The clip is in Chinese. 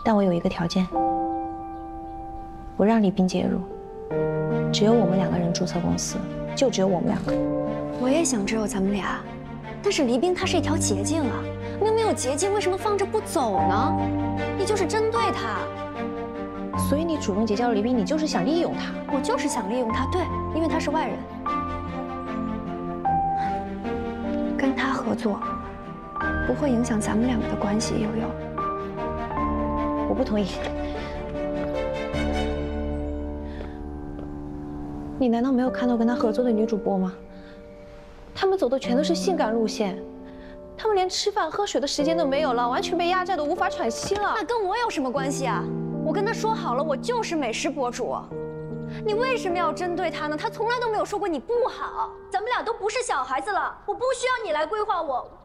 但我有一个条件，不让李斌介入，只有我们2个人注册公司，就只有我们2个。 我也想只有咱们俩，但是黎冰他是一条捷径啊，明明有捷径，为什么放着不走呢？你就是针对他， 所以你主动结交了黎斌，你就是想利用他。 我就是想利用他，对，因为他是外人，跟他合作不会影响咱们2个的关系，悠悠。 我不同意。你难道没有看到跟他合作的女主播吗？他们走的全都是性感路线，他们连吃饭喝水的时间都没有了，完全被压榨的无法喘息了。 那跟我有什么关系啊？我跟他说好了，我就是美食博主。你为什么要针对他呢？他从来都没有说过你不好。咱们俩都不是小孩子了，我不需要你来规划我。